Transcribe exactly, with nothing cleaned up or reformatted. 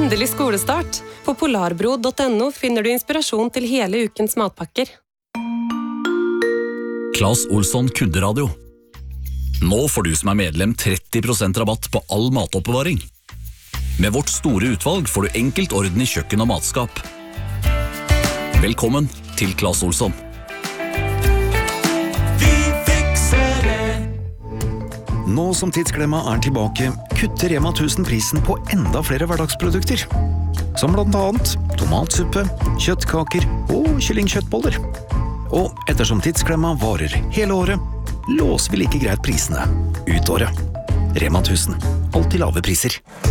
Endelig skolestart. På polarbro punktum no finner du inspirasjon til hele ukens matpakker. Claes Olsson kunderadio. Nå får du som er medlem tretti prosent rabatt på all matoppbevaring. Med vårt store utvalg får du enkelt orden i kjøkken og matskap. Velkommen til Claes Olsson. Nå som Tidsklemma er tilbake, kutter Rema tusen prisen på enda flere hverdagsprodukter. Som blant annet tomatsuppe, kjøttkaker og kyllingkjøttboller. Og ettersom Tidsklemma varer hele året, låser vi like greit prisene ut året. Rema tusen, alltid lave priser.